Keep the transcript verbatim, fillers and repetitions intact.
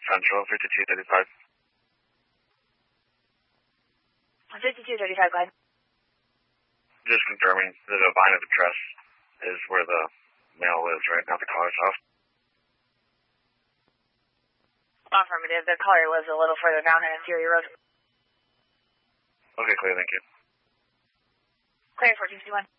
Central, fifty-two thirty-five. fifty-two thirty-five, go ahead. Just confirming the line of address is where the mail lives, right? Not the caller's house. Affirmative. The caller lives a little further down in Fury Road. Okay, clear, thank you. Clear, fourteen fifty-one.